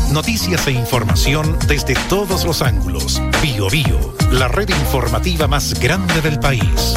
Noticias e información desde todos los ángulos. BioBio, la red informativa más grande del país.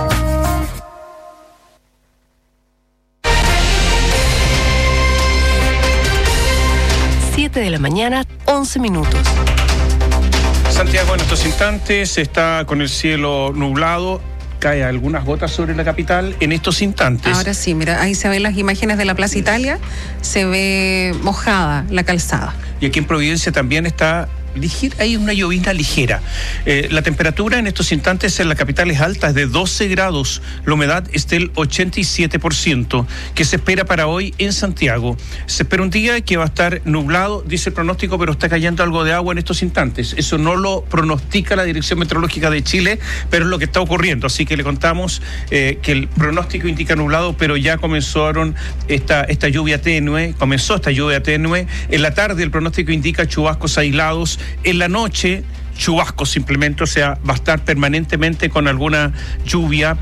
De la mañana, 11 minutos. Santiago en estos instantes está con el cielo nublado. Cae algunas gotas sobre la capital en estos instantes. Ahora sí, mira, ahí se ven las imágenes de la Plaza Italia. Se ve mojada la calzada. Y aquí en Providencia también está hay una llovizna ligera. La temperatura en estos instantes en la capital es alta, es de 12 grados. La humedad es del 87%, que se espera para hoy en Santiago. Se espera un día que va a estar nublado, dice el pronóstico, pero está cayendo algo de agua en estos instantes. Eso no lo pronostica la Dirección Meteorológica de Chile, pero es lo que está ocurriendo. Así que le contamos que el pronóstico indica nublado, pero ya comenzaron esta lluvia tenue. Comenzó esta lluvia tenue. En la tarde el pronóstico indica chubascos aislados. En la noche, chubascos simplemente, o sea, va a estar permanentemente con alguna lluvia.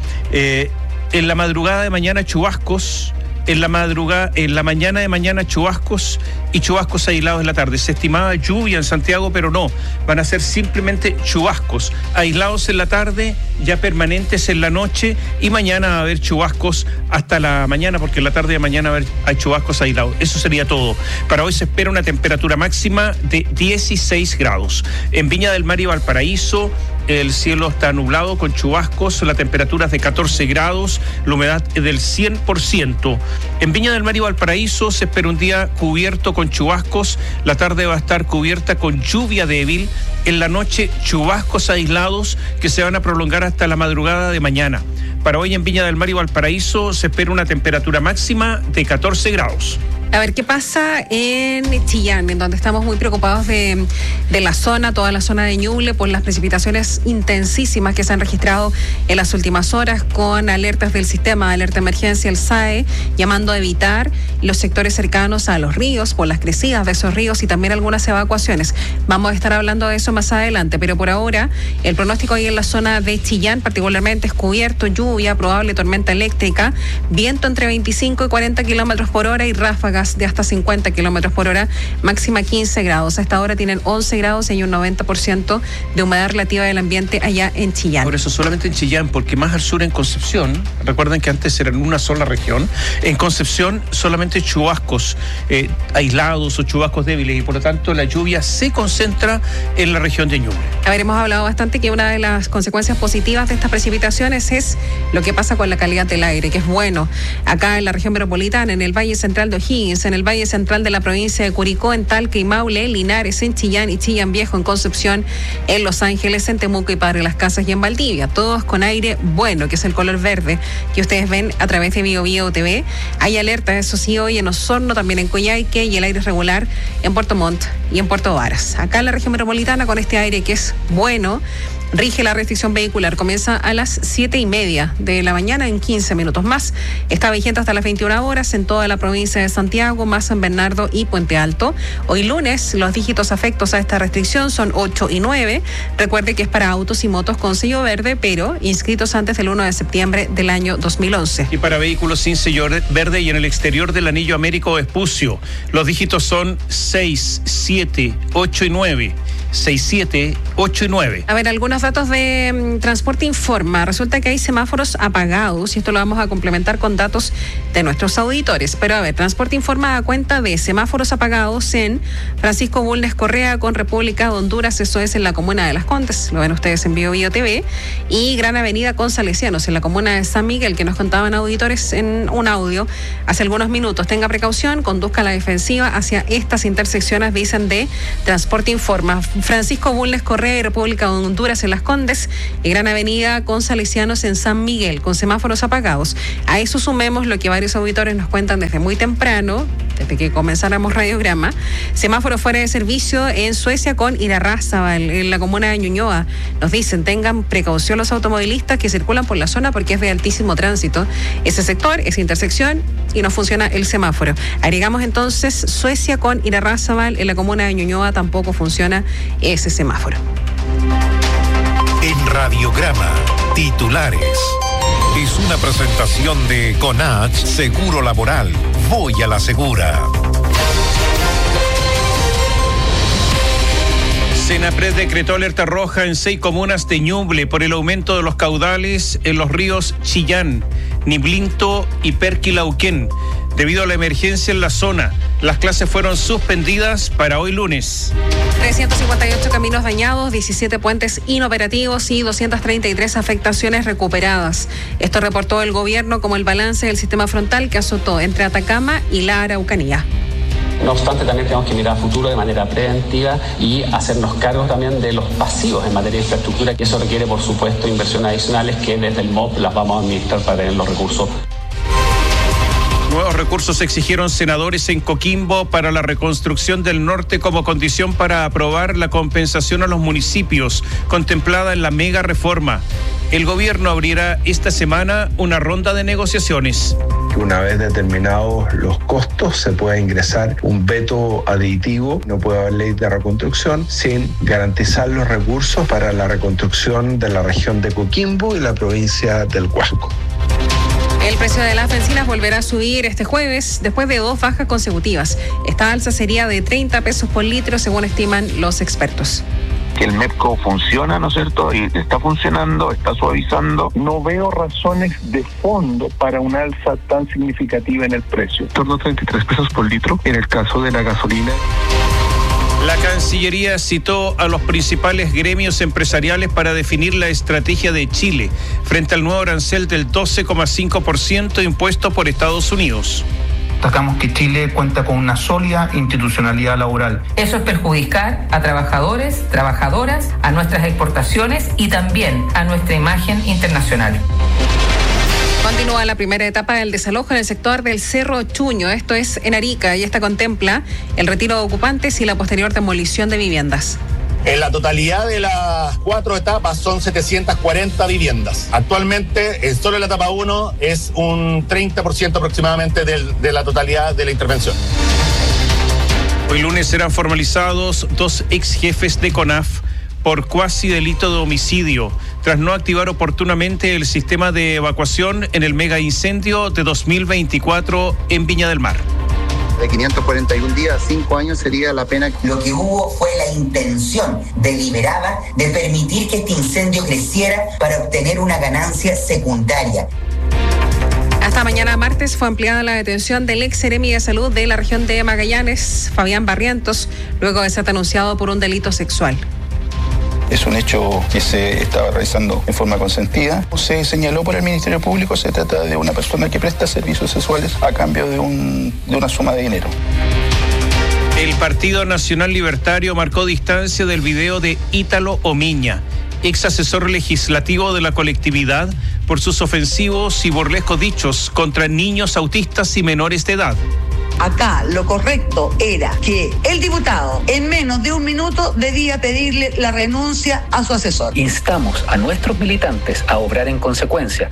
En la madrugada de mañana, chubascos. En la mañana de mañana, chubascos y chubascos aislados en la tarde. Se estimaba lluvia en Santiago, pero no. Van a ser simplemente chubascos aislados en la tarde, ya permanentes en la noche, y mañana va a haber chubascos hasta la mañana, porque en la tarde de mañana hay chubascos aislados. Eso sería todo. Para hoy se espera una temperatura máxima de 16 grados. En Viña del Mar y Valparaíso, el cielo está nublado con chubascos, la temperatura es de 14 grados, la humedad es del 100%. En Viña del Mar y Valparaíso se espera un día cubierto con chubascos, la tarde va a estar cubierta con lluvia débil, en la noche chubascos aislados que se van a prolongar hasta la madrugada de mañana. Para hoy en Viña del Mar y Valparaíso se espera una temperatura máxima de 14 grados. A ver, ¿qué pasa en Chillán, en donde estamos muy preocupados de la zona, toda la zona de Ñuble, por las precipitaciones intensísimas que se han registrado en las últimas horas, con alertas del sistema de alerta de emergencia, el SAE, llamando a evitar los sectores cercanos a los ríos, por las crecidas de esos ríos y también algunas evacuaciones. Vamos a estar hablando de eso más adelante, pero por ahora el pronóstico ahí en la zona de Chillán particularmente es cubierto, lluvia, probable tormenta eléctrica, viento entre 25 y 40 kilómetros por hora y ráfagas de hasta 50 kilómetros por hora, máxima 15 grados. A esta hora tienen 11 grados y hay un 90% de humedad relativa del ambiente allá en Chillán. Por eso solamente en Chillán, porque más al sur en Concepción, recuerden que antes era en una sola región, en Concepción solamente chubascos aislados o chubascos débiles, y por lo tanto la lluvia se concentra en la región de Ñuble. A ver, hemos hablado bastante que una de las consecuencias positivas de estas precipitaciones es lo que pasa con la calidad del aire, que es bueno acá en la región metropolitana, en el Valle Central de O'Higgins, en el Valle Central de la provincia de Curicó, en Talca y Maule, en Linares, en Chillán y Chillán Viejo, en Concepción, en Los Ángeles, en Temuco y Padre Las Casas y en Valdivia. Todos con aire bueno, que es el color verde que ustedes ven a través de BioBio TV. Hay alertas, eso sí, hoy en Osorno, también en Coyhaique, y el aire es regular en Puerto Montt y en Puerto Varas. Acá en la región metropolitana, con este aire que es bueno, rige la restricción vehicular. Comienza a las 7:30 de la mañana, en 15 minutos más. Está vigente hasta las 21 horas en toda la provincia de Santiago, más San Bernardo y Puente Alto. Hoy lunes, los dígitos afectos a esta restricción son 8 y 9. Recuerde que es para autos y motos con sello verde, pero inscritos antes del 1 de septiembre del año 2011. Y para vehículos sin sello verde y en el exterior del anillo Américo Vespucio, los dígitos son 6, 7, 8 y 9. 6, 7, 8 y 9. A ver, algunos datos de Transporte Informa. Resulta que hay semáforos apagados y esto lo vamos a complementar con datos de nuestros auditores. Pero a ver, Transporte Informa da cuenta de semáforos apagados en Francisco Bulnes Correa con República de Honduras, eso es en la comuna de Las Condes, lo ven ustedes en BioBio TV, y Gran Avenida con Salesianos en la comuna de San Miguel, que nos contaban auditores en un audio hace algunos minutos. Tenga precaución, conduzca a la defensiva hacia estas intersecciones, dicen de Transporte Informa. Francisco Bulnes Correa y República de Honduras en Las Condes y Gran Avenida con Salesianos en San Miguel, con semáforos apagados. A eso sumemos lo que varios auditores nos cuentan desde muy temprano, desde que comenzáramos Radiograma: semáforo fuera de servicio en Suecia con Irarrázaval, en la comuna de Ñuñoa. Nos dicen, tengan precaución los automovilistas que circulan por la zona porque es de altísimo tránsito ese sector, esa intersección, y no funciona el semáforo. Agregamos entonces Suecia con Irarrázaval, en la comuna de Ñuñoa tampoco funciona ese semáforo. En Radiograma, titulares. Es una presentación de CONACH Seguro Laboral. Voy a la segura. ENAPRED decretó alerta roja en 6 comunas de Ñuble por el aumento de los caudales en los ríos Chillán, Niblinto y Perquilauquén. Debido a la emergencia en la zona, las clases fueron suspendidas para hoy lunes. 358 caminos dañados, 17 puentes inoperativos y 233 afectaciones recuperadas. Esto reportó el gobierno como el balance del sistema frontal que azotó entre Atacama y la Araucanía. No obstante, también tenemos que mirar a futuro de manera preventiva y hacernos cargo también de los pasivos en materia de infraestructura, que eso requiere, por supuesto, inversiones adicionales que desde el MOP las vamos a administrar para tener los recursos. Nuevos recursos exigieron senadores en Coquimbo para la reconstrucción del norte como condición para aprobar la compensación a los municipios contemplada en la mega reforma. El gobierno abrirá esta semana una ronda de negociaciones. Una vez determinados los costos, se puede ingresar un veto aditivo. No puede haber ley de reconstrucción sin garantizar los recursos para la reconstrucción de la región de Coquimbo y la provincia del Huasco. El precio de las bencinas volverá a subir este jueves después de 2 bajas consecutivas. Esta alza sería de 30 pesos por litro, según estiman los expertos. Que el MEPCO funciona, ¿no es cierto? Y está funcionando, está suavizando. No veo razones de fondo para una alza tan significativa en el precio. En torno a 33 pesos por litro en el caso de la gasolina. La Cancillería citó a los principales gremios empresariales para definir la estrategia de Chile frente al nuevo arancel del 12,5% impuesto por Estados Unidos. Destacamos que Chile cuenta con una sólida institucionalidad laboral. Eso es perjudicar a trabajadores, trabajadoras, a nuestras exportaciones y también a nuestra imagen internacional. Continúa la primera etapa del desalojo en el sector del Cerro Chuño, esto es en Arica, y esta contempla el retiro de ocupantes y la posterior demolición de viviendas. En la totalidad de las 4 etapas son 740 viviendas. Actualmente, solo en la etapa 1 es un 30% aproximadamente de la totalidad de la intervención. Hoy lunes serán formalizados 2 ex jefes de CONAF por cuasi delito de homicidio, tras no activar oportunamente el sistema de evacuación en el mega incendio de 2024 en Viña del Mar. De 541 días a 5 años sería la pena. Lo que hubo fue la intención deliberada de permitir que este incendio creciera para obtener una ganancia secundaria. Hasta mañana martes fue ampliada la detención del ex seremi de salud de la región de Magallanes, Fabián Barrientos, luego de ser denunciado por un delito sexual. Es un hecho que se estaba realizando en forma consentida. Se señaló por el Ministerio Público, se trata de una persona que presta servicios sexuales a cambio de una suma de dinero. El Partido Nacional Libertario marcó distancia del video de Ítalo Omiña, ex asesor legislativo de la colectividad, por sus ofensivos y burlescos dichos contra niños autistas y menores de edad. Acá lo correcto era que el diputado en menos de un minuto debía pedirle la renuncia a su asesor. Instamos a nuestros militantes a obrar en consecuencia.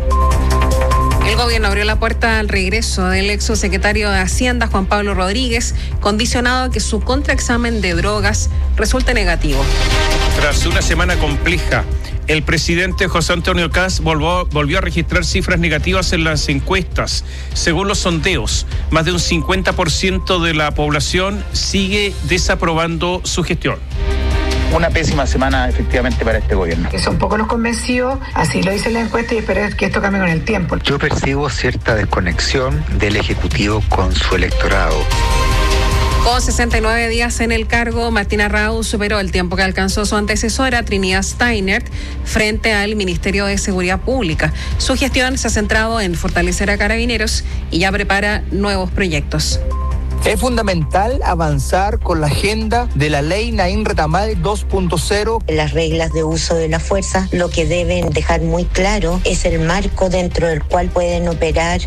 El gobierno abrió la puerta al regreso del ex secretario de Hacienda, Juan Pablo Rodríguez, condicionado a que su contraexamen de drogas resulte negativo. Tras una semana compleja, el presidente José Antonio Kast volvió a registrar cifras negativas en las encuestas. Según los sondeos, más de un 50% de la población sigue desaprobando su gestión. Una pésima semana efectivamente para este gobierno. Eso un poco nos convenció, así lo dice la encuesta y espero que esto cambie con el tiempo. Yo percibo cierta desconexión del Ejecutivo con su electorado. Con 69 días en el cargo, Martina Raúl superó el tiempo que alcanzó su antecesora, Trinidad Steinert, frente al Ministerio de Seguridad Pública. Su gestión se ha centrado en fortalecer a Carabineros y ya prepara nuevos proyectos. Es fundamental avanzar con la agenda de la ley Naín Retamal 2.0. Las reglas de uso de la fuerza lo que deben dejar muy claro es el marco dentro del cual pueden operar.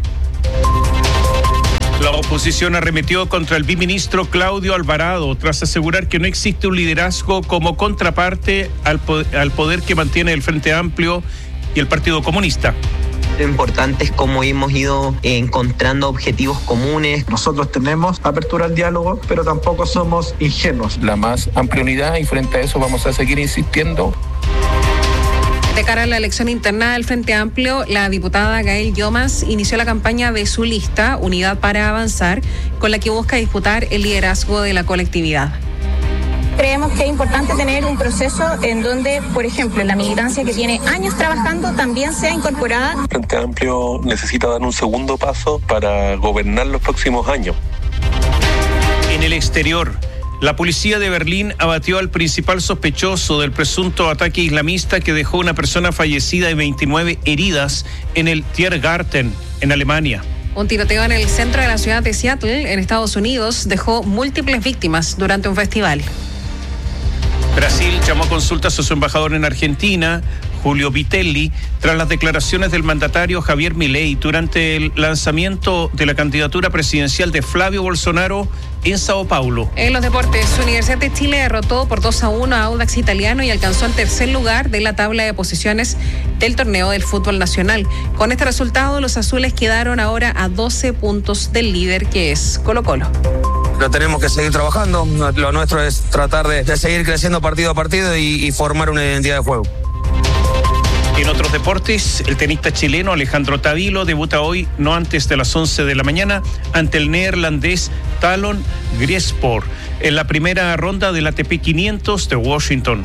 La oposición arremetió contra el biministro Claudio Alvarado tras asegurar que no existe un liderazgo como contraparte al poder que mantiene el Frente Amplio y el Partido Comunista. Lo importante es cómo hemos ido encontrando objetivos comunes. Nosotros tenemos apertura al diálogo, pero tampoco somos ingenuos. La más amplia unidad y frente a eso vamos a seguir insistiendo. De cara a la elección interna del Frente Amplio, la diputada Gael Llomas inició la campaña de su lista, Unidad para Avanzar, con la que busca disputar el liderazgo de la colectividad. creemos que es importante tener un proceso en donde, por ejemplo, la militancia que tiene años trabajando también sea incorporada. El Frente Amplio necesita dar un segundo paso para gobernar los próximos años. En el exterior, la policía de Berlín abatió al principal sospechoso del presunto ataque islamista que dejó una persona fallecida y 29 heridas en el Tiergarten, en Alemania. Un tiroteo en el centro de la ciudad de Seattle, en Estados Unidos, dejó múltiples víctimas durante un festival. Brasil llamó a consultas a su embajador en Argentina, Julio Vitelli, tras las declaraciones del mandatario Javier Milei durante el lanzamiento de la candidatura presidencial de Flavio Bolsonaro en Sao Paulo. En los deportes, Universidad de Chile derrotó por 2-1 a Audax Italiano y alcanzó el tercer lugar de la tabla de posiciones del torneo del fútbol nacional. Con este resultado, los azules quedaron ahora a 12 puntos del líder, que es Colo-Colo. Lo tenemos que seguir trabajando, lo nuestro es tratar de seguir creciendo partido a partido y formar una identidad de juego. En otros deportes, el tenista chileno Alejandro Tavilo debuta hoy no antes de las 11 de la mañana ante el neerlandés Talon Griespor en la primera ronda del ATP 500 de Washington.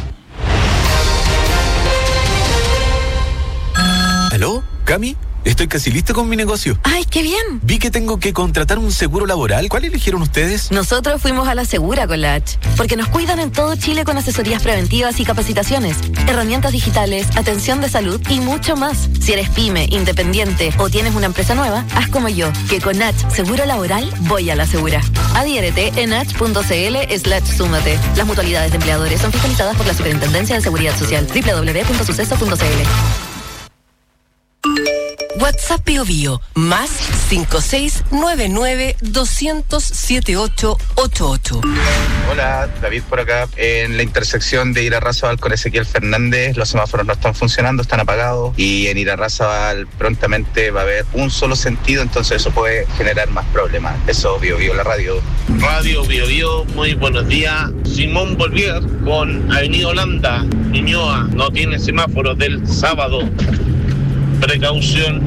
¿Aló? ¿Cami? Estoy casi listo con mi negocio. ¡Ay, qué bien! Vi que tengo que contratar un seguro laboral. ¿Cuál eligieron ustedes? Nosotros fuimos a la Segura con la H, porque nos cuidan en todo Chile con asesorías preventivas y capacitaciones, herramientas digitales, atención de salud y mucho más. Si eres pyme, independiente o tienes una empresa nueva, haz como yo, que con H Seguro Laboral voy a la Segura. Adhiérete en h.cl/súmate. Las mutualidades de empleadores son fiscalizadas por la Superintendencia de Seguridad Social. www.suceso.cl. WhatsApp Bio Bio, más 5699-200-7888. Hola, David por acá. En la intersección de Irarrázaval con Ezequiel Fernández, los semáforos no están funcionando, están apagados. Y en Irarrázaval prontamente va a haber un solo sentido, entonces eso puede generar más problemas. Eso, Bio Bio, la radio. Radio Bio Bio, muy buenos días. Simón Bolívar con Avenida Holanda, Ñuñoa, no tiene semáforo del sábado. Precaución.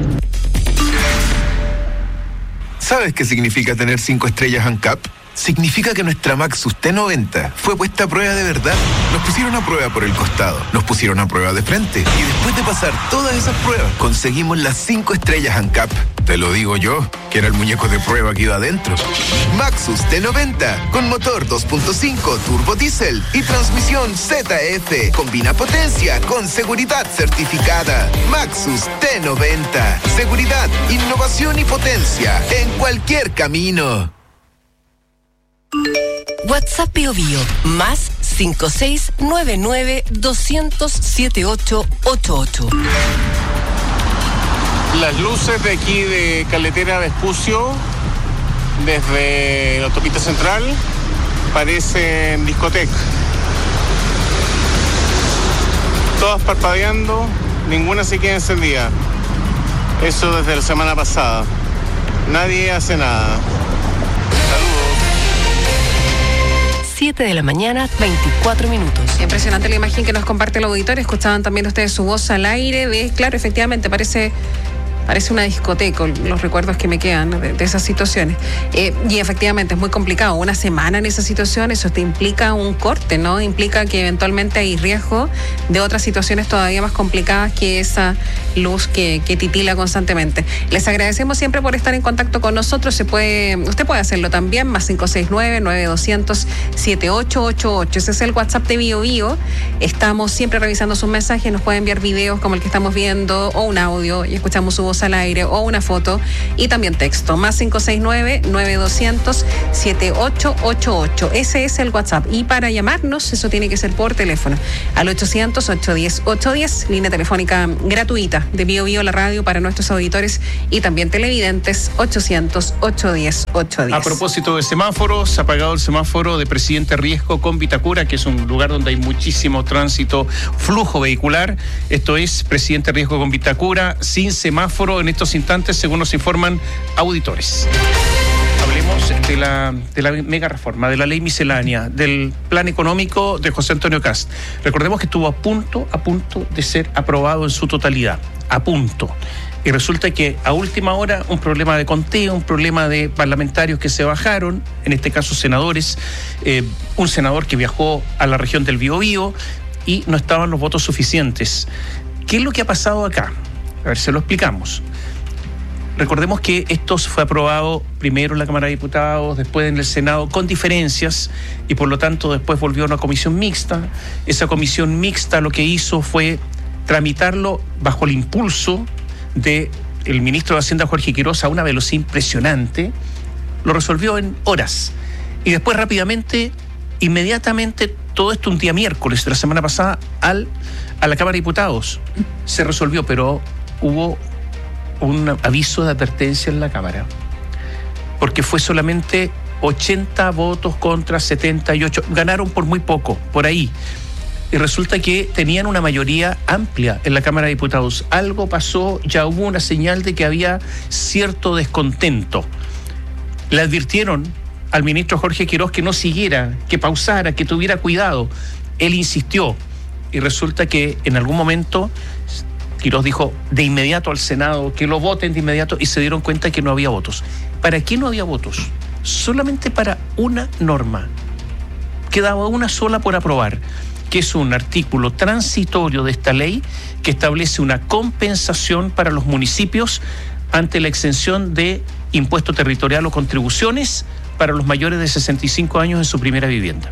¿Sabes qué significa tener 5 estrellas ANCAP? Significa que nuestra Maxus T90 fue puesta a prueba de verdad. Nos pusieron a prueba por el costado, nos pusieron a prueba de frente y después de pasar todas esas pruebas, conseguimos las 5 estrellas ANCAP. Te lo digo yo, que era el muñeco de prueba que iba adentro. Maxus T90, con motor 2.5 turbo diésel y transmisión ZF. Combina potencia con seguridad certificada. Maxus T90, seguridad, innovación y potencia en cualquier camino. WhatsApp Bio Bio, más 5699-200-7888. Las luces de aquí de Carretera Vespucio, desde la autopista central, parecen discoteca. Todas parpadeando, ninguna se queda encendida. Eso desde la semana pasada. Nadie hace nada. 7 de la mañana, 24 minutos. Impresionante la imagen que nos comparte el auditorio. Escuchaban también ustedes su voz al aire. Claro, efectivamente, parece una discoteca, los recuerdos que me quedan de esas situaciones. Y efectivamente es muy complicado. Una semana en esa situación, eso te implica un corte, ¿no? Implica que eventualmente hay riesgo de otras situaciones todavía más complicadas que esa luz que titila constantemente. Les agradecemos siempre por estar en contacto con nosotros. Usted puede hacerlo también, más 569-9200-7888. Ese es el WhatsApp de Bio Bio. Estamos siempre revisando sus mensajes. Nos puede enviar videos como el que estamos viendo o un audio y escuchamos su voz al aire o una foto y también texto, más 569-9200-7888. Ese es el WhatsApp y para llamarnos eso tiene que ser por teléfono al 800-810-810, línea telefónica gratuita de Bio Bio, la radio para nuestros auditores y también televidentes, 800-810-810. A propósito de semáforos, ha apagado el semáforo de Presidente Riesco con Vitacura, que es un lugar donde hay muchísimo tránsito, flujo vehicular. Esto es Presidente Riesco con Vitacura, sin semáforo en estos instantes, según nos informan auditores. Hablemos de la mega reforma, de la ley miscelánea, del plan económico de José Antonio Kast. Recordemos que estuvo a punto de ser aprobado en su totalidad, a punto. Y resulta que a última hora un problema de conteo, un problema de parlamentarios que se bajaron, en este caso senadores, un senador que viajó a la región del Biobío y no estaban los votos suficientes. ¿Qué es lo que ha pasado acá? A ver, se lo explicamos. Recordemos que esto fue aprobado primero en la Cámara de Diputados, después en el Senado, con diferencias, y por lo tanto después volvió a una comisión mixta. Esa comisión mixta lo que hizo fue tramitarlo bajo el impulso del ministro de Hacienda, Jorge Quiroz, a una velocidad impresionante. Lo resolvió en horas. Y después rápidamente, inmediatamente, todo esto un día miércoles de la semana pasada, a la Cámara de Diputados. Se resolvió, pero hubo un aviso de advertencia en la Cámara, porque fue solamente 80 votos contra 78, ganaron por muy poco, por ahí, y resulta que tenían una mayoría amplia en la Cámara de Diputados. Algo pasó, ya hubo una señal de que había cierto descontento. Le advirtieron al ministro Jorge Quiroz que no siguiera, que pausara, que tuviera cuidado. Él insistió, y resulta que en algún momento Quiroz dijo de inmediato al Senado que lo voten de inmediato, y se dieron cuenta que no había votos. ¿Para qué no había votos? Solamente para una norma. Quedaba una sola por aprobar, que es un artículo transitorio de esta ley que establece una compensación para los municipios ante la exención de impuesto territorial o contribuciones para los mayores de 65 años en su primera vivienda.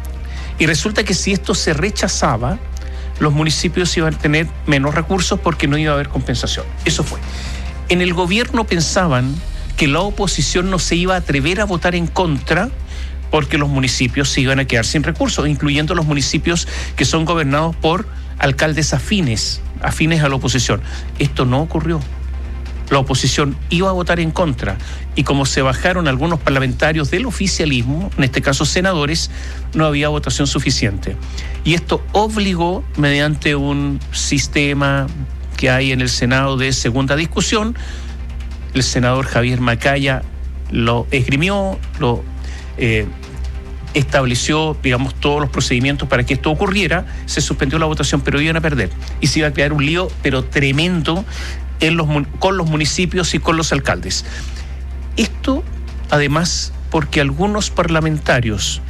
Y resulta que si esto se rechazaba, los municipios iban a tener menos recursos porque no iba a haber compensación. Eso fue. En el gobierno pensaban que la oposición no se iba a atrever a votar en contra porque los municipios se iban a quedar sin recursos, incluyendo los municipios que son gobernados por alcaldes afines a la oposición. Esto no ocurrió. La oposición iba a votar en contra, y como se bajaron algunos parlamentarios del oficialismo, en este caso senadores, no había votación suficiente. Y esto obligó, mediante un sistema que hay en el Senado de segunda discusión, el senador Javier Macaya lo esgrimió, lo estableció, digamos, todos los procedimientos para que esto ocurriera. Se suspendió la votación, pero iban a perder. Y se iba a crear un lío, pero tremendo, con los municipios y con los alcaldes. Esto, además, porque algunos parlamentarios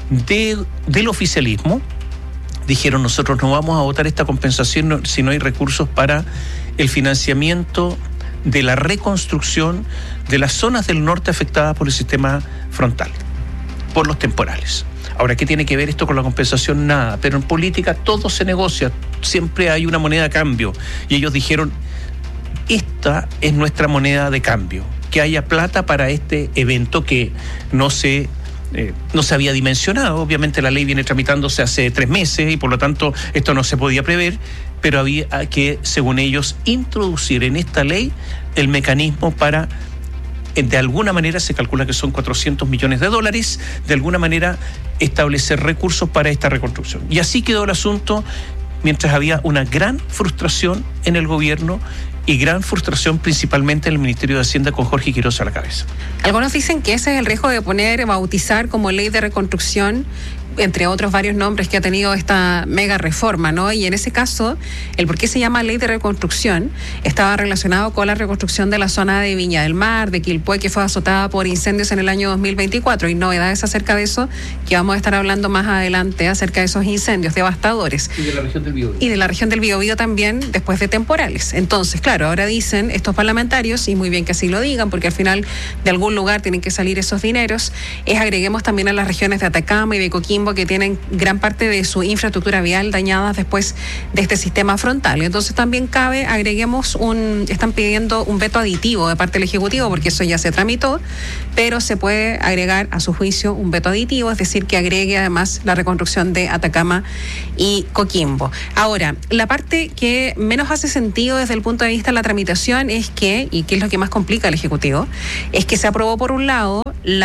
del oficialismo dijeron: nosotros no vamos a votar esta compensación si no hay recursos para el financiamiento de la reconstrucción de las zonas del norte afectadas por el sistema frontal, por los temporales. Ahora, ¿qué tiene que ver esto con la compensación? Nada, pero en política todo se negocia, siempre hay una moneda de cambio, y ellos dijeron: esta es nuestra moneda de cambio, que haya plata para este evento que no se había dimensionado. Obviamente la ley viene tramitándose hace 3 meses y por lo tanto esto no se podía prever, pero había que, según ellos, introducir en esta ley el mecanismo para, de alguna manera, se calcula que son $400 millones, de alguna manera establecer recursos para esta reconstrucción. Y así quedó el asunto, mientras había una gran frustración en el gobierno y gran frustración principalmente en el Ministerio de Hacienda con Jorge Quiroz a la cabeza. Algunos dicen que ese es el riesgo de bautizar como ley de reconstrucción, entre otros varios nombres que ha tenido esta mega reforma, ¿no? Y en ese caso, el por qué se llama ley de reconstrucción estaba relacionado con la reconstrucción de la zona de Viña del Mar, de Quilpué, que fue azotada por incendios en el año 2024. Y novedades acerca de eso, que vamos a estar hablando más adelante, acerca de esos incendios devastadores. Y de la región del Biobío. Y de la región del Biobío también, después de temporales. Entonces, claro, ahora dicen estos parlamentarios, y muy bien que así lo digan, porque al final de algún lugar tienen que salir esos dineros, agreguemos también a las regiones de Atacama y de Coquimbo, que tienen gran parte de su infraestructura vial dañadas después de este sistema frontal. Entonces también cabe, están pidiendo un veto aditivo de parte del Ejecutivo, porque eso ya se tramitó, pero se puede agregar a su juicio un veto aditivo, es decir, que agregue además la reconstrucción de Atacama y Coquimbo. Ahora, la parte que menos hace sentido desde el punto de vista de la tramitación y que es lo que más complica al Ejecutivo, es que se aprobó por un lado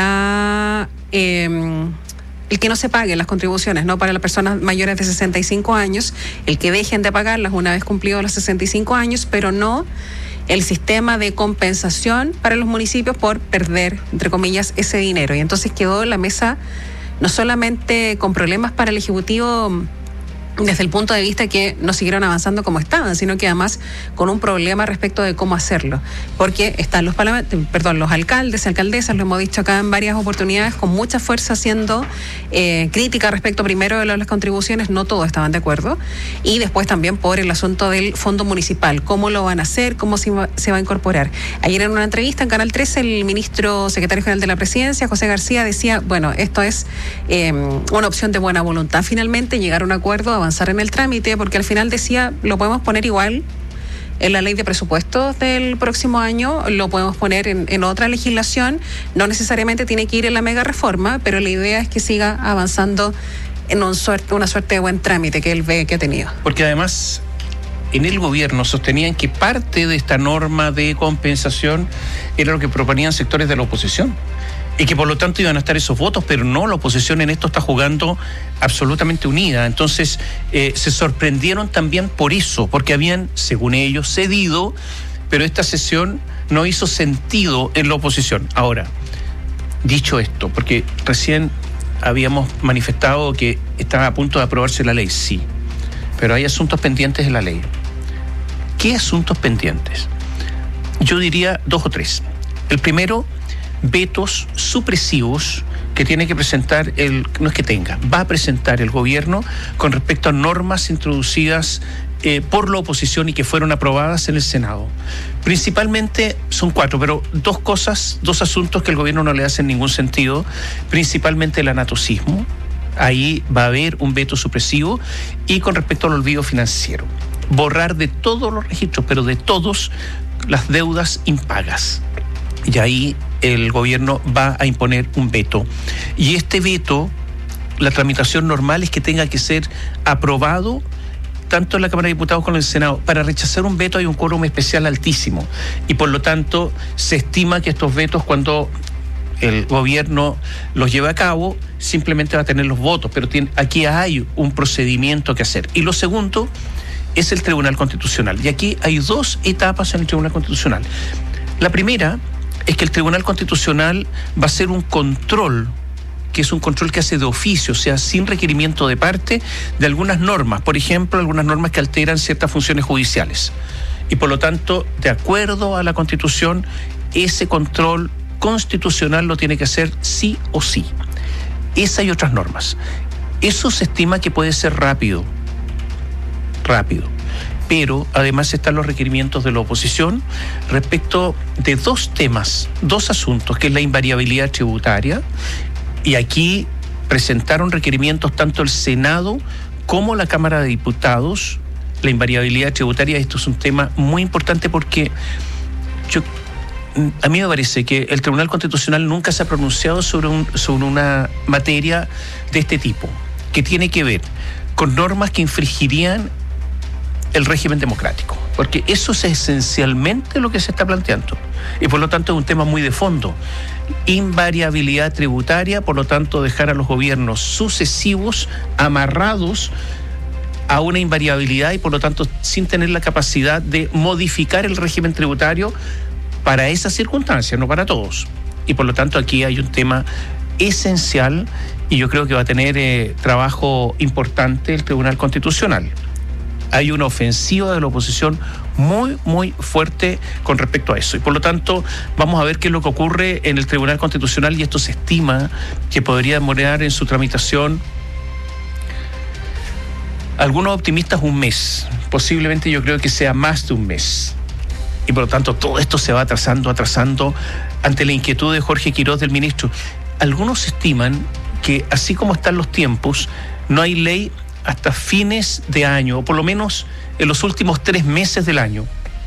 el que no se paguen las contribuciones, ¿no?, para las personas mayores de 65 años, el que dejen de pagarlas una vez cumplidos los 65 años, pero no el sistema de compensación para los municipios por perder, entre comillas, ese dinero. Y entonces quedó la mesa no solamente con problemas para el Ejecutivo desde el punto de vista que no siguieron avanzando como estaban, sino que además con un problema respecto de cómo hacerlo. Porque están los alcaldes, alcaldesas, lo hemos dicho acá en varias oportunidades, con mucha fuerza haciendo crítica respecto primero de las contribuciones, no todos estaban de acuerdo, y después también por el asunto del fondo municipal, cómo lo van a hacer, cómo se va a incorporar. Ayer en una entrevista en Canal 13, el ministro secretario general de la Presidencia, José García, decía, bueno, esto es una opción de buena voluntad, finalmente llegar a un acuerdo, avanzar en el trámite, porque al final decía, lo podemos poner igual en la ley de presupuestos del próximo año, lo podemos poner en otra legislación, no necesariamente tiene que ir en la mega reforma, pero la idea es que siga avanzando en una suerte de buen trámite que él ve que ha tenido. Porque además en el gobierno sostenían que parte de esta norma de compensación era lo que proponían sectores de la oposición, y que por lo tanto iban a estar esos votos, pero no, la oposición en esto está jugando absolutamente unida. Entonces se sorprendieron también por eso, porque habían, según ellos, cedido, pero esta sesión no hizo sentido en la oposición. Ahora, dicho esto, porque recién habíamos manifestado que estaba a punto de aprobarse la ley, sí, pero hay asuntos pendientes en la ley. ¿Qué asuntos pendientes? Yo diría 2 o 3. El primero, vetos supresivos que tiene que presentar va a presentar el gobierno con respecto a normas introducidas por la oposición y que fueron aprobadas en el Senado. Principalmente son 4, pero 2 asuntos que el gobierno no le hacen ningún sentido, principalmente el anatocismo. Ahí va a haber un veto supresivo, y con respecto al olvido financiero, borrar de todos los registros, pero de todos, las deudas impagas. Y ahí el gobierno va a imponer un veto. Y este veto, la tramitación normal es que tenga que ser aprobado tanto en la Cámara de Diputados como en el Senado. Para rechazar un veto hay un quórum especial altísimo, y por lo tanto se estima que estos vetos, cuando el gobierno los lleva a cabo, simplemente va a tener los votos, pero aquí hay un procedimiento que hacer. Y lo segundo es el Tribunal Constitucional. Y aquí hay 2 etapas en el Tribunal Constitucional. La primera es que el Tribunal Constitucional va a hacer un control, que es un control que hace de oficio, o sea, sin requerimiento de parte, de algunas normas. Por ejemplo, algunas normas que alteran ciertas funciones judiciales. Y por lo tanto, de acuerdo a la Constitución, ese control constitucional lo tiene que hacer sí o sí. Esa y otras normas. Eso se estima que puede ser rápido. Pero además están los requerimientos de la oposición respecto de 2 temas, 2 asuntos, que es la invariabilidad tributaria, y aquí presentaron requerimientos tanto el Senado como la Cámara de Diputados. La invariabilidad tributaria, esto es un tema muy importante, porque a mí me parece que el Tribunal Constitucional nunca se ha pronunciado sobre una materia de este tipo, que tiene que ver con normas que infringirían el régimen democrático, porque eso es esencialmente lo que se está planteando, y por lo tanto es un tema muy de fondo. Invariabilidad tributaria, por lo tanto dejar a los gobiernos sucesivos amarrados a una invariabilidad, y por lo tanto sin tener la capacidad de modificar el régimen tributario para esas circunstancias, no para todos. Y por lo tanto aquí hay un tema esencial, y yo creo que va a tener trabajo importante el Tribunal Constitucional. Hay una ofensiva de la oposición muy, muy fuerte con respecto a eso. Y por lo tanto, vamos a ver qué es lo que ocurre en el Tribunal Constitucional, y esto se estima que podría demorar en su tramitación, algunos optimistas, 1 mes. Posiblemente yo creo que sea más de 1 mes. Y por lo tanto, todo esto se va atrasando ante la inquietud de Jorge Quiroz, del ministro. Algunos estiman que, así como están los tiempos, no hay ley hasta fines de año, o por lo menos en los últimos 3 meses del año.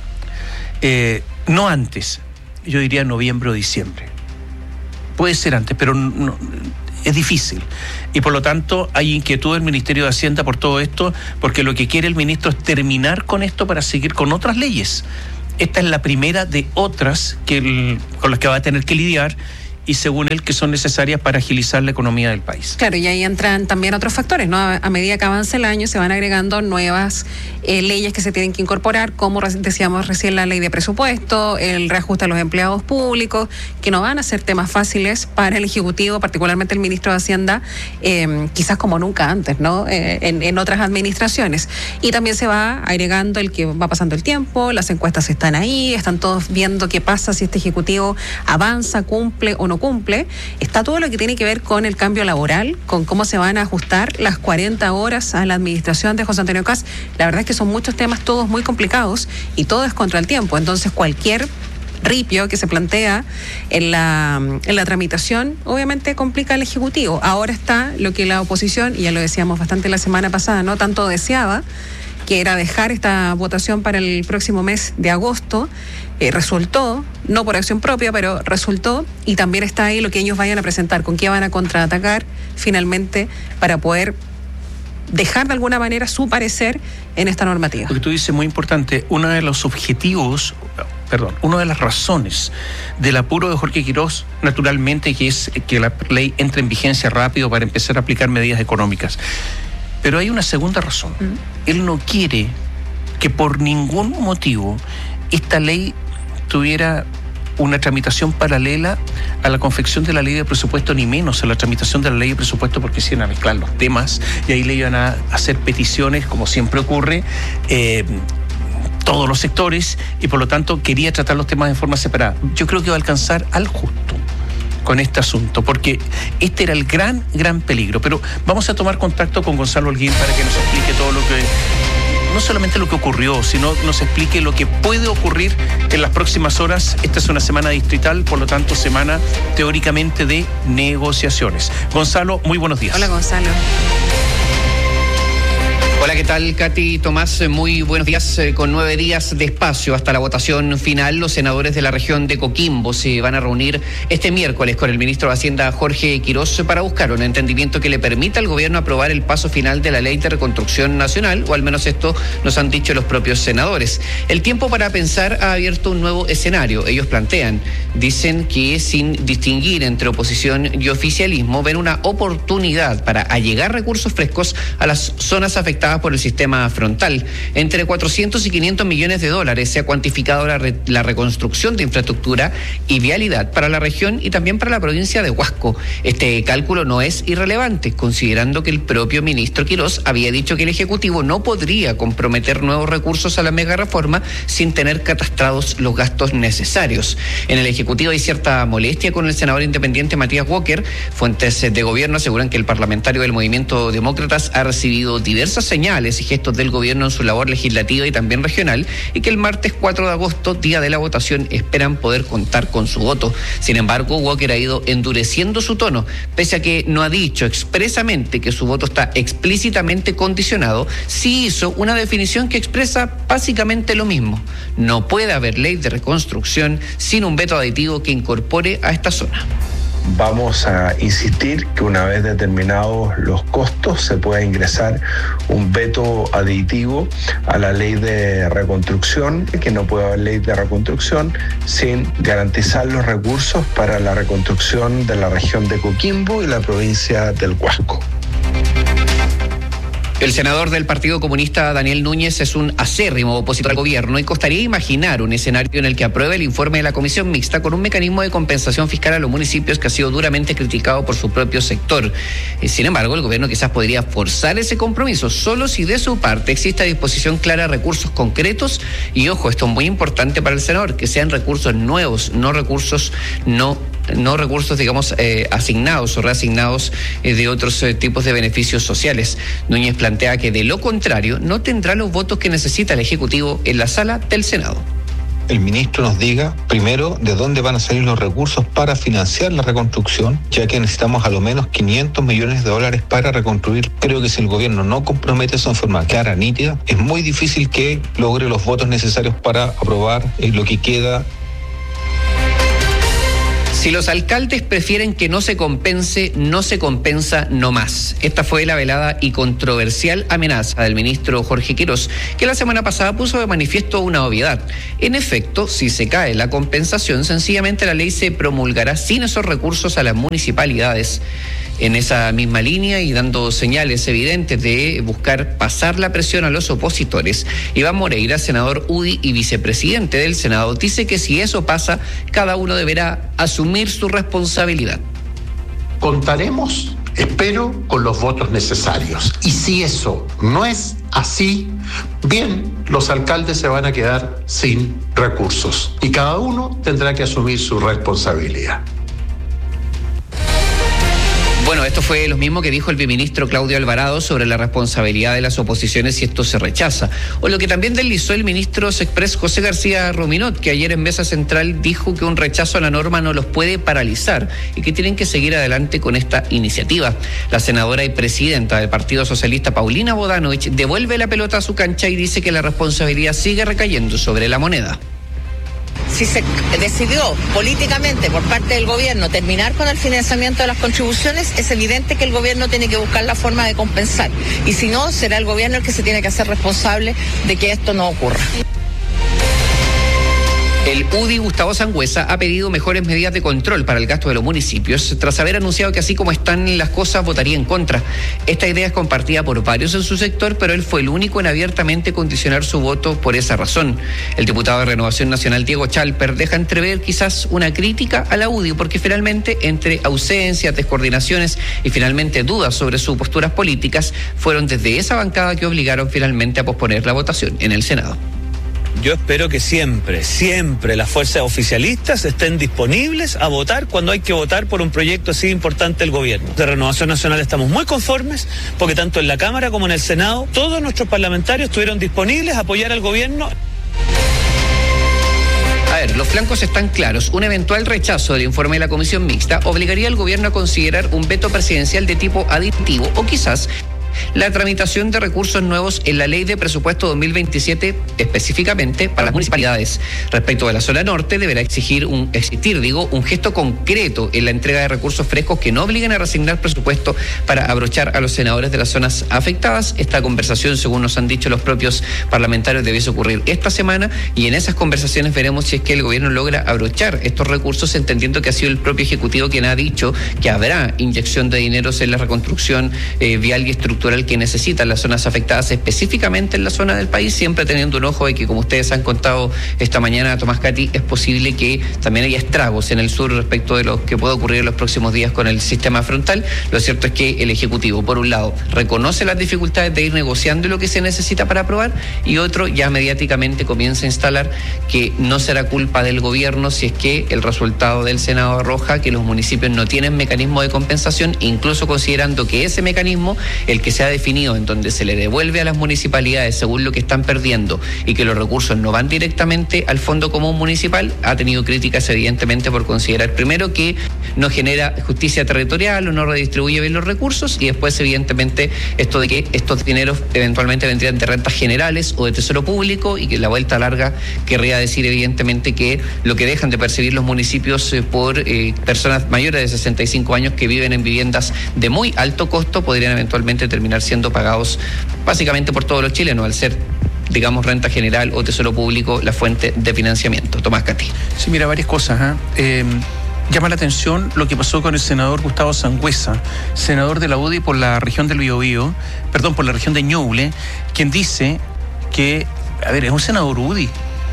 No antes, yo diría noviembre o diciembre. Puede ser antes, pero no, es difícil. Y por lo tanto hay inquietud del Ministerio de Hacienda por todo esto, porque lo que quiere el ministro es terminar con esto para seguir con otras leyes. Esta es la primera de otras con las que va a tener que lidiar, y según él que son necesarias para agilizar la economía del país. Claro, y ahí entran también otros factores, ¿no? A medida que avance el año se van agregando nuevas leyes que se tienen que incorporar, como decíamos recién la ley de presupuesto, el reajuste a los empleados públicos, que no van a ser temas fáciles para el Ejecutivo, particularmente el ministro de Hacienda, quizás como nunca antes, ¿no? En otras administraciones. Y también se va agregando el que va pasando el tiempo, las encuestas están ahí, están todos viendo qué pasa si este Ejecutivo avanza, cumple o no cumple. Está todo lo que tiene que ver con el cambio laboral, con cómo se van a ajustar las 40 horas a la administración de José Antonio Kast. La verdad es que son muchos temas, todos muy complicados y todo es contra el tiempo. Entonces cualquier ripio que se plantea en la tramitación obviamente complica al Ejecutivo. Ahora está lo que la oposición, y ya lo decíamos bastante la semana pasada, no tanto deseaba, que era dejar esta votación para el próximo mes de agosto. Resultó, no por acción propia, pero resultó, y también está ahí lo que ellos vayan a presentar, con qué van a contraatacar finalmente para poder dejar de alguna manera su parecer en esta normativa. Lo que tú dices es muy importante. Una de las razones del apuro de Jorge Quirós, naturalmente, que es que la ley entre en vigencia rápido para empezar a aplicar medidas económicas. Pero hay una segunda razón. Él no quiere que por ningún motivo esta ley tuviera una tramitación paralela a la confección de la ley de presupuesto, ni menos a la tramitación de la ley de presupuesto, porque se iban a mezclar los temas y ahí le iban a hacer peticiones, como siempre ocurre, todos los sectores, y por lo tanto quería tratar los temas de forma separada. Yo creo que va a alcanzar al justo con este asunto, porque este era el gran peligro. Pero vamos a tomar contacto con Gonzalo Holguín para que nos explique todo lo que, no solamente lo que ocurrió, sino nos explique lo que puede ocurrir en las próximas horas. Esta es una semana distrital, por lo tanto, semana teóricamente de negociaciones. Gonzalo, muy buenos días. Hola, Gonzalo. Hola, ¿qué tal, Katy? Tomás, muy buenos días. Con 9 días de espacio hasta la votación final, los senadores de la región de Coquimbo se van a reunir este miércoles con el ministro de Hacienda, Jorge Quirós, para buscar un entendimiento que le permita al gobierno aprobar el paso final de la Ley de Reconstrucción Nacional, o al menos esto nos han dicho los propios senadores. El tiempo para pensar ha abierto un nuevo escenario. Ellos dicen que sin distinguir entre oposición y oficialismo, ven una oportunidad para allegar recursos frescos a las zonas afectadas por el sistema frontal. Entre 400 y 500 millones de dólares se ha cuantificado la reconstrucción de infraestructura y vialidad para la región y también para la provincia de Huasco. Este cálculo no es irrelevante, considerando que el propio ministro Quirós había dicho que el Ejecutivo no podría comprometer nuevos recursos a la mega reforma sin tener catastrados los gastos necesarios. En el Ejecutivo hay cierta molestia con el senador independiente Matías Walker. Fuentes de gobierno aseguran que el parlamentario del Movimiento Demócratas ha recibido diversas señales y gestos del gobierno en su labor legislativa y también regional, y que el martes 4 de agosto, día de la votación, esperan poder contar con su voto. Sin embargo, Walker ha ido endureciendo su tono, pese a que no ha dicho expresamente que su voto está explícitamente condicionado. Sí hizo una definición que expresa básicamente lo mismo: no puede haber ley de reconstrucción sin un veto aditivo que incorpore a esta zona. Vamos a insistir que una vez determinados los costos se pueda ingresar un veto aditivo a la ley de reconstrucción, que no puede haber ley de reconstrucción sin garantizar los recursos para la reconstrucción de la región de Coquimbo y la provincia del Huasco. El senador del Partido Comunista, Daniel Núñez, es un acérrimo opositor al gobierno y costaría imaginar un escenario en el que apruebe el informe de la Comisión Mixta con un mecanismo de compensación fiscal a los municipios que ha sido duramente criticado por su propio sector. Sin embargo, el gobierno quizás podría forzar ese compromiso solo si de su parte existe a disposición clara de recursos concretos y, ojo, esto es muy importante para el senador, que sean recursos nuevos, no recursos asignados o reasignados de otros tipos de beneficios sociales. Núñez plantea que de lo contrario no tendrá los votos que necesita el Ejecutivo en la sala del Senado. El ministro nos diga primero de dónde van a salir los recursos para financiar la reconstrucción, ya que necesitamos a lo menos 500 millones de dólares para reconstruir. Creo que si el gobierno no compromete eso en forma clara, nítida, es muy difícil que logre los votos necesarios para aprobar lo que queda. Si los alcaldes prefieren que no se compense, no se compensa no más. Esta fue la velada y controversial amenaza del ministro Jorge Quirós, que la semana pasada puso de manifiesto una obviedad. En efecto, si se cae la compensación, sencillamente la ley se promulgará sin esos recursos a las municipalidades. En esa misma línea y dando señales evidentes de buscar pasar la presión a los opositores, Iván Moreira, senador UDI y vicepresidente del Senado, dice que si eso pasa, cada uno deberá asumir su responsabilidad. Contaremos, espero, con los votos necesarios. Y si eso no es así, bien, los alcaldes se van a quedar sin recursos y cada uno tendrá que asumir su responsabilidad. Bueno, esto fue lo mismo que dijo el viceministro Claudio Alvarado sobre la responsabilidad de las oposiciones si esto se rechaza. O lo que también deslizó el ministro Sexpress José García Ruminot, que ayer en Mesa Central dijo que un rechazo a la norma no los puede paralizar y que tienen que seguir adelante con esta iniciativa. La senadora y presidenta del Partido Socialista, Paulina Bodanovich, devuelve la pelota a su cancha y dice que la responsabilidad sigue recayendo sobre la moneda. Si se decidió políticamente por parte del gobierno terminar con el financiamiento de las contribuciones, es evidente que el gobierno tiene que buscar la forma de compensar. Y si no, será el gobierno el que se tiene que hacer responsable de que esto no ocurra. El UDI Gustavo Sangüesa ha pedido mejores medidas de control para el gasto de los municipios, tras haber anunciado que así como están las cosas, votaría en contra. Esta idea es compartida por varios en su sector, pero él fue el único en abiertamente condicionar su voto por esa razón. El diputado de Renovación Nacional, Diego Chalper, deja entrever quizás una crítica a la UDI, porque finalmente, entre ausencias, descoordinaciones y finalmente dudas sobre sus posturas políticas, fueron desde esa bancada que obligaron finalmente a posponer la votación en el Senado. Yo espero que siempre las fuerzas oficialistas estén disponibles a votar cuando hay que votar por un proyecto así importante del gobierno. De Renovación Nacional estamos muy conformes porque tanto en la Cámara como en el Senado todos nuestros parlamentarios estuvieron disponibles a apoyar al gobierno. A ver, los flancos están claros. Un eventual rechazo del informe de la Comisión Mixta obligaría al gobierno a considerar un veto presidencial de tipo aditivo o quizás la tramitación de recursos nuevos en la Ley de Presupuesto 2027, específicamente para las municipalidades. Respecto de la zona norte, deberá existir un gesto concreto en la entrega de recursos frescos que no obliguen a reasignar presupuesto para abrochar a los senadores de las zonas afectadas. Esta conversación, según nos han dicho los propios parlamentarios, debiese ocurrir esta semana y en esas conversaciones veremos si es que el gobierno logra abrochar estos recursos, entendiendo que ha sido el propio Ejecutivo quien ha dicho que habrá inyección de dineros en la reconstrucción vial y estructural que necesitan las zonas afectadas, específicamente en la zona del país, siempre teniendo un ojo de que, como ustedes han contado esta mañana, Tomás Cati, es posible que también haya estragos en el sur respecto de lo que puede ocurrir en los próximos días con el sistema frontal. Lo cierto es que el Ejecutivo, por un lado, reconoce las dificultades de ir negociando lo que se necesita para aprobar y otro, ya mediáticamente comienza a instalar que no será culpa del gobierno si es que el resultado del Senado arroja que los municipios no tienen mecanismo de compensación, incluso considerando que ese mecanismo, el que se ha definido en donde se le devuelve a las municipalidades según lo que están perdiendo y que los recursos no van directamente al Fondo Común Municipal, ha tenido críticas evidentemente por considerar primero que no genera justicia territorial o no redistribuye bien los recursos y después evidentemente esto de que estos dineros eventualmente vendrían de rentas generales o de tesoro público y que la vuelta larga querría decir evidentemente que lo que dejan de percibir los municipios por personas mayores de 65 años que viven en viviendas de muy alto costo podrían eventualmente terminar siendo pagados básicamente por todos los chilenos al ser, digamos, renta general o tesoro público la fuente de financiamiento. Tomás Cati. Sí, mira, varias cosas. Llama la atención lo que pasó con el senador Gustavo Sangüesa, senador de la UDI por la región del Biobío, por la región de Ñuble, quien dice que, es un senador UDI,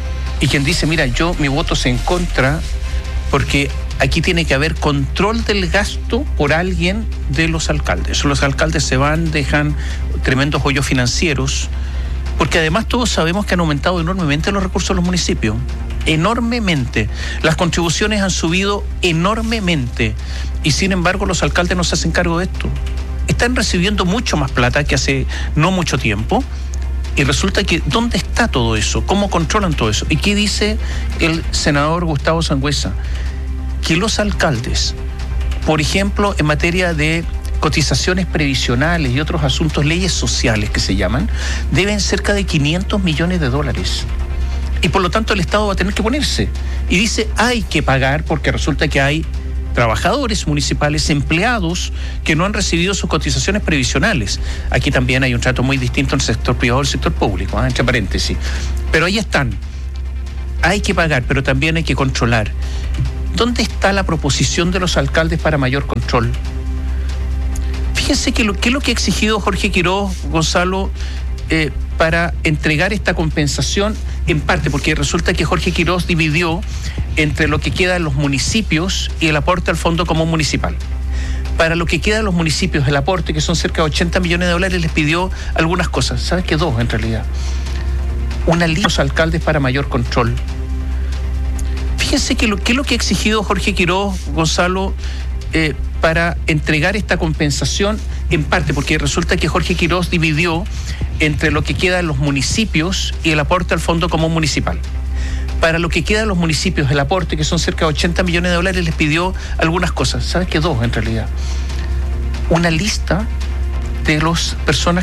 y quien dice, mira, mi voto es en contra porque aquí tiene que haber control del gasto por alguien de los alcaldes. Los alcaldes se van, dejan tremendos hoyos financieros, porque además todos sabemos que han aumentado enormemente los recursos de los municipios. Enormemente. Las contribuciones han subido enormemente. Y sin embargo los alcaldes no se hacen cargo de esto. Están recibiendo mucho más plata que hace no mucho tiempo. Y resulta que, ¿dónde está todo eso? ¿Cómo controlan todo eso? ¿Y qué dice el senador Gustavo Sangüesa? Que los alcaldes, por ejemplo, en materia de cotizaciones previsionales y otros asuntos, leyes sociales que se llaman, deben cerca de $500 millones. Y por lo tanto el Estado va a tener que ponerse. Y dice, hay que pagar porque resulta que hay trabajadores municipales, empleados que no han recibido sus cotizaciones previsionales. Aquí también hay un trato muy distinto en el sector privado y el sector público, entre paréntesis. Pero ahí están. Hay que pagar, pero también hay que controlar. ¿Dónde está la proposición de los alcaldes para mayor control? Fíjense que lo que ha exigido Jorge Quiroz, Gonzalo, para entregar esta compensación, en parte porque resulta que Jorge Quiroz dividió entre lo que queda en los municipios y el aporte al Fondo Común Municipal. Para lo que queda en los municipios, el aporte, que son cerca de 80 millones de dólares, les pidió algunas cosas. ¿Sabes qué? Dos, en realidad. Una lista de los alcaldes para mayor control. Fíjense que lo que ha exigido Jorge Quiroz, Gonzalo, para entregar esta compensación, en parte porque resulta que Jorge Quiroz dividió entre lo que queda en los municipios y el aporte al Fondo Común Municipal. Para lo que queda en los municipios, el aporte, que son cerca de 80 millones de dólares, les pidió algunas cosas. ¿Sabes qué? Dos, en realidad. Una lista de las personas